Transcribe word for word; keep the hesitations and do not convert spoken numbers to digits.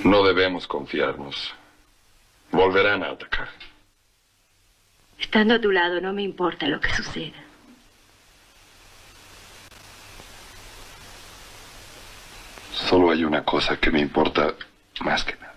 No debemos confiarnos. Volverán a atacar. Estando a tu lado, no me importa lo que suceda. Solo hay una cosa que me importa más que nada.